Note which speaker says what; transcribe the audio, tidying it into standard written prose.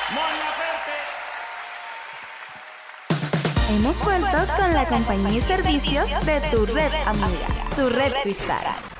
Speaker 1: Hemos vuelto con la compañía y servicios de tu red amiga, tu red Cristal.